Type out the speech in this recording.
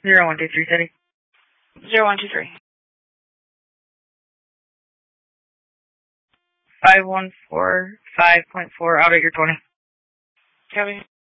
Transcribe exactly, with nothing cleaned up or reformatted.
Zero one two three city. Zero one two three. Five one four five point four out at your twenty. Copy.